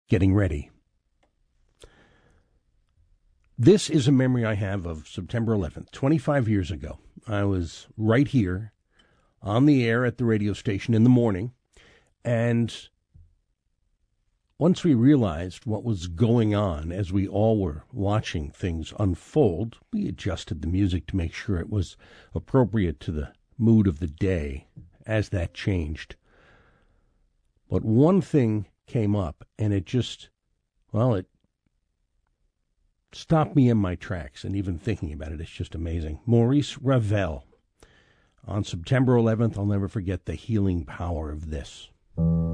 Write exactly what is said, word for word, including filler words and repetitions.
getting ready. This is a memory I have of September eleventh, twenty-five years ago. I was right here on the air at the radio station in the morning, and once we realized what was going on as we all were watching things unfold, we adjusted the music to make sure it was appropriate to the mood of the day as that changed. But one thing came up, and it just, well, it stopped me in my tracks, and even thinking about it, it's just amazing. Maurice Ravel. On September eleventh, I'll never forget the healing power of this.